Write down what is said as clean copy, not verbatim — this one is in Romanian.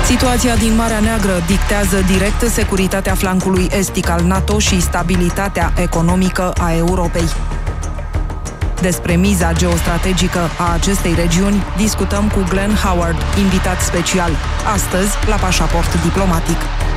Situația din Marea Neagră dictează direct securitatea flancului estic al NATO și stabilitatea economică a Europei. Despre miza geostrategică a acestei regiuni discutăm cu Glenn Howard, invitat special, astăzi la Pașaport Diplomatic.